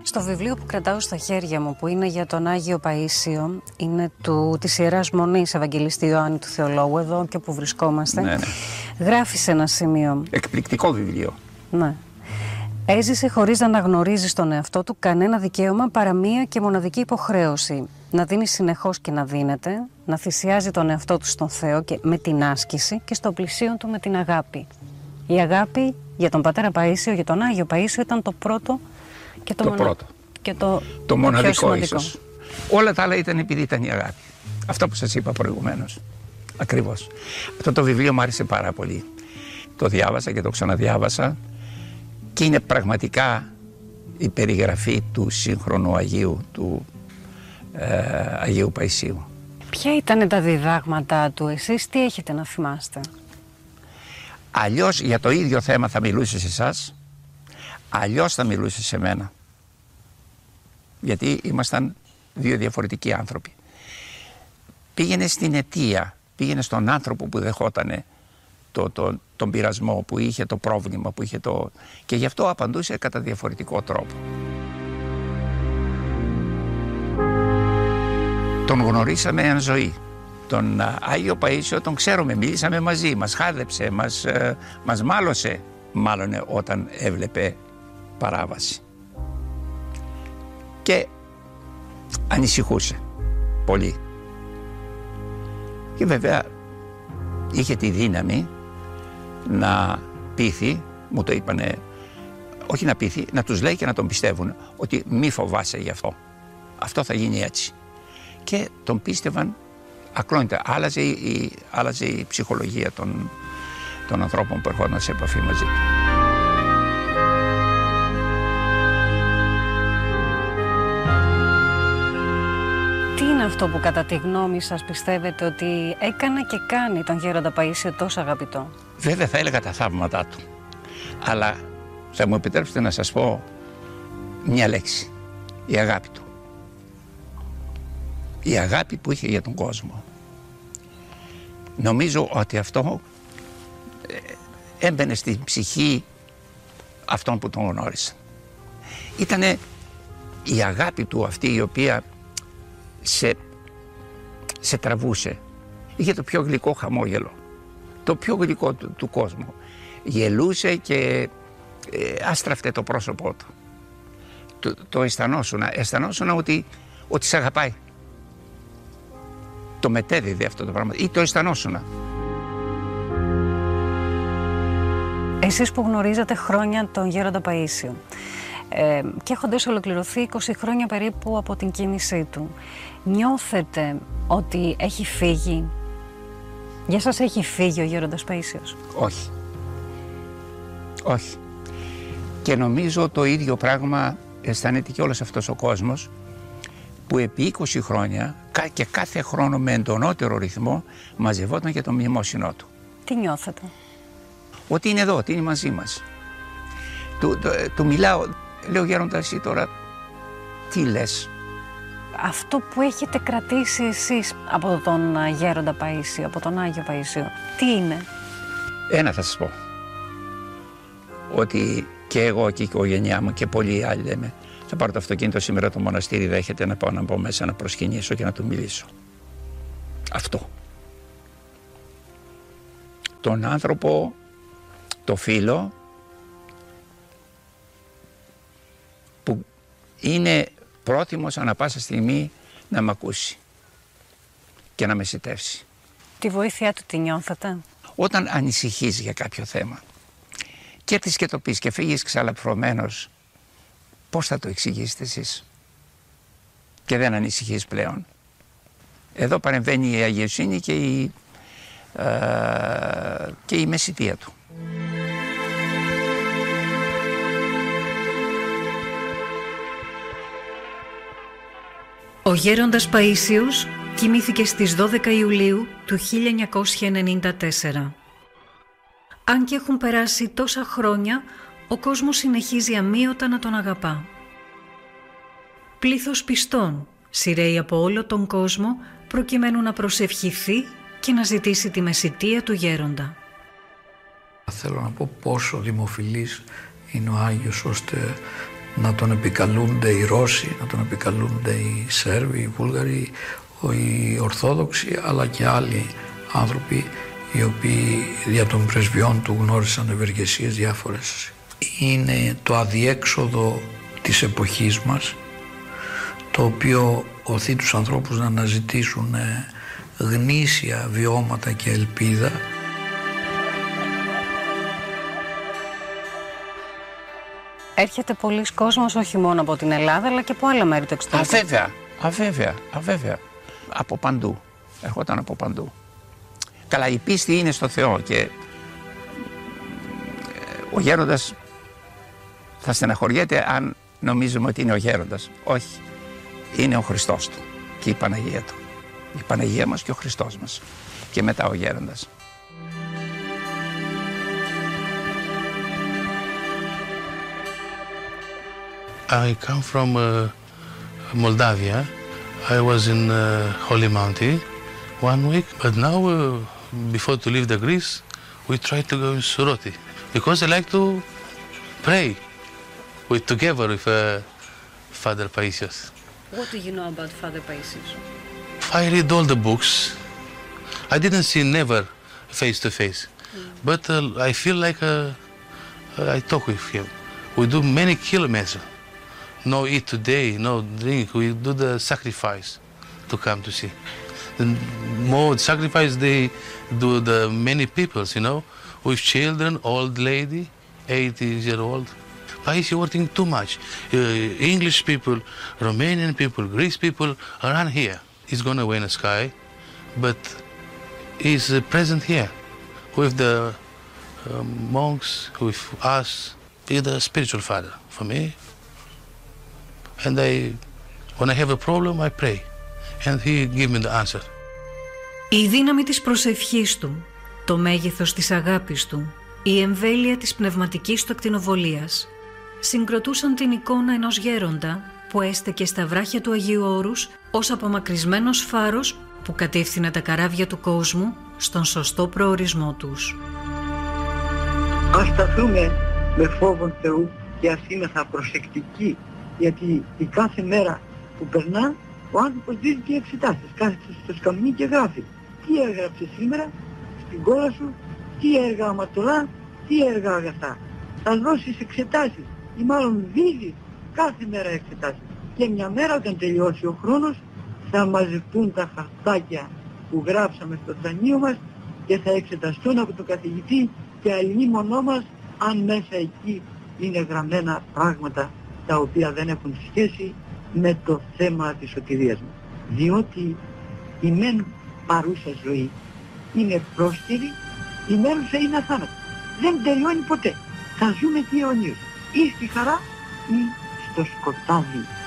Στο βιβλίο που κρατάω στα χέρια μου, που είναι για τον Άγιο Παΐσιο, είναι της Ιεράς Μονής Ευαγγελιστή Ιωάννη του Θεολόγου, εδώ και που βρισκόμαστε, ναι. Γράφει σε ένα σημείο. Εκπληκτικό βιβλίο. Ναι. Έζησε χωρίς να αναγνωρίζει στον εαυτό του κανένα δικαίωμα παρά μία και μοναδική υποχρέωση. Να δίνει συνεχώς και να δίνεται, να θυσιάζει τον εαυτό του στον Θεό και με την άσκηση και στο πλησίον του με την αγάπη. Η αγάπη για τον Πατέρα Παΐσιο, για τον Άγιο Παΐσιο ήταν το πρώτο και το μοναδικό ίσως. Όλα τα άλλα ήταν επειδή ήταν η αγάπη. Αυτό που σας είπα προηγουμένως. Ακριβώς. Αυτό το βιβλίο μου άρεσε πάρα πολύ. Το διάβασα και το ξαναδιάβασα και είναι πραγματικά η περιγραφή του σύγχρονου Αγίου, του Αγίου Παΐσιου. Ποια ήταν τα διδάγματά του, εσείς τι έχετε να θυμάστε? Αλλιώς για το ίδιο θέμα θα μιλούσε σε εσάς, αλλιώς θα μιλούσε σε μένα. Γιατί ήμασταν δύο διαφορετικοί άνθρωποι. Πήγαινε στην αιτία, πήγαινε στον άνθρωπο που δεχότανε τον πειρασμό, που είχε το πρόβλημα, που είχε και γι' αυτό απαντούσε κατά διαφορετικό τρόπο. Τον γνωρίσαμε εν ζωή. Τον Άγιο Παΐσιο τον ξέρουμε, μιλήσαμε μαζί, μας χάδεψε, μας μάλωσε, μάλλον όταν έβλεπε παράβαση. Και ανησυχούσε πολύ. Και βέβαια είχε τη δύναμη να πείθει, μου το είπανε, όχι να πείθει, να τους λέει και να τον πιστεύουν ότι μη φοβάσαι γι' αυτό. Αυτό θα γίνει έτσι. Και τον πίστευαν ακλόνητα. Άλλαζε η ψυχολογία των ανθρώπων που ερχόταν σε επαφή μαζί του. Τι είναι αυτό που κατά τη γνώμη σας πιστεύετε ότι έκανε και κάνει τον Γέροντα Παΐσιο τόσο αγαπητό? Βέβαια θα έλεγα τα θαύματά του. Αλλά θα μου επιτρέψετε να σας πω μια λέξη. Η αγάπη του. Η αγάπη που είχε για τον κόσμο. Νομίζω ότι αυτό έμπαινε στην ψυχή αυτών που τον γνώρισαν. Ήτανε η αγάπη του αυτή η οποία σε τραβούσε. Είχε το πιο γλυκό χαμόγελο. Το πιο γλυκό του κόσμου. Γελούσε και άστραφτε το πρόσωπό του. Το αισθανόσουνα ότι σε αγαπάει. Το μετέδιδε αυτό το πράγμα ή το αισθανόσουνα. Εσείς που γνωρίζατε χρόνια τον Γέροντα Παΐσιο και έχοντας ολοκληρωθεί 20 χρόνια περίπου από την κίνησή του, νιώθετε ότι έχει φύγει? Για σας έχει φύγει ο Γέροντας Παΐσιος? Όχι. Όχι. Και νομίζω το ίδιο πράγμα αισθάνεται και όλος αυτός ο κόσμος που επί 20 χρόνια και κάθε χρόνο με εντονότερο ρυθμό μαζευόταν για το μνημόσυνό του. Τι νιώθετε? Ότι είναι εδώ, ότι είναι μαζί μας. Του μιλάω, λέω Γέροντα, εσύ τώρα τι λες? Αυτό που έχετε κρατήσει εσείς από τον Γέροντα Παΐσιο, από τον Άγιο Παΐσιο, τι είναι? Ένα θα σας πω. Ότι και εγώ και η οικογένειά μου και πολλοί άλλοι λέμε, θα πάρω το αυτοκίνητο σήμερα το μοναστήρι, δέχεται να πάω να μπω μέσα να προσκυνήσω και να του μιλήσω. Αυτό. Τον άνθρωπο, το φίλο που είναι πρόθυμος ανά πάσα στιγμή να μ' ακούσει και να με σιτεύσει. Τη βοήθειά του τη νιώθετε? Όταν ανησυχείς για κάποιο θέμα και έρθεις και το πεις και φύγεις ξαλαπφρωμένος, πώς θα το εξηγήσετε εσείς και δεν ανησυχείς πλέον? Εδώ παρεμβαίνει η αγιοσύνη και η μεσητεία του. Ο Γέροντας Παΐσιος κοιμήθηκε στις 12 Ιουλίου του 1994. Αν και έχουν περάσει τόσα χρόνια, ο κόσμος συνεχίζει αμείωτα να τον αγαπά. Πλήθος πιστών σειραίει από όλο τον κόσμο προκειμένου να προσευχηθεί και να ζητήσει τη μεσητεία του Γέροντα. Θέλω να πω πόσο δημοφιλής είναι ο Άγιος, ώστε να τον επικαλούνται οι Ρώσοι, να τον επικαλούνται οι Σέρβοι, οι Βούλγαροι, οι Ορθόδοξοι, αλλά και άλλοι άνθρωποι οι οποίοι δια των πρεσβειών του γνώρισαν ευεργεσίες διάφορες. Είναι το αδιέξοδο της εποχής μας, το οποίο οθεί τους ανθρώπους να αναζητήσουν γνήσια βιώματα και ελπίδα. Έρχεται πολλοί κόσμος όχι μόνο από την Ελλάδα αλλά και από άλλα μέρη του εξωτερικού. Αβέβαια. Από παντού. Ερχόταν από παντού. Καλά, η πίστη είναι στο Θεό και ο γέροντας θα στεναχωριέται αν νομίζουμε ότι είναι ο γέροντας. Όχι. Είναι ο Χριστός του και η Παναγία του. Η Παναγία μας και ο Χριστός μας. Και μετά ο γέροντας. I come from Moldavia. I was in Holy Mountain 1 week, but now before to leave the Greece, we try to go in Suroti because I like to pray together with Father Paisios. What do you know about Father Paisios? I read all the books. I didn't see never face to face, but I feel like I talk with him. We do many kilometers. No eat today, no drink. We do the sacrifice to come to see. The more sacrifice they do the many peoples, you know, with children, old lady, 80-year-old. Paisios working too much. English people, Romanian people, Greece people around here. He's gonna win the sky, but he's present here with the monks, with us. He's the spiritual father for me. And when I have a problem, I pray, and he give me the answer. Η δύναμη της προσευχής του, το μέγεθος της αγάπης του, η εμβέλεια της πνευματικής του ακτινοβολίας συγκροτούσαν την εικόνα ενός γέροντα που έστεκε στα βράχια του Αγίου Όρους ως απομακρυσμένος φάρος που κατεύθυνε τα καράβια του κόσμου στον σωστό προορισμό τους. Ας σταθούμε με φόβον Θεού και ας είμεθα προσεκτικοί, γιατί η κάθε μέρα που περνά ο άνθρωπος δίνει και εξετάσεις. Κάθεται στο σκαμνί και γράφει τι έγραψε σήμερα στην κόλλα σου, τι έργα αμαρτωλά, τι έργα αγαθά. Θα δώσεις εξετάσεις ή μάλλον δίδεις κάθε μέρα εξετάσεις. Και μια μέρα όταν τελειώσει ο χρόνος θα μαζευτούν τα χαρτάκια που γράψαμε στο δανείο μας και θα εξεταστούν από τον καθηγητή και αλλήμονό μας αν μέσα εκεί είναι γραμμένα πράγματα τα οποία δεν έχουν σχέση με το θέμα της σωτηρίας μας. Διότι η μεν παρούσα ζωή είναι πρόσκαιρη, η μένουσα είναι αθάνατη. Δεν τελειώνει ποτέ. Θα ζούμε και αιωνίως. Ή στη χαρά ή στο σκοτάδι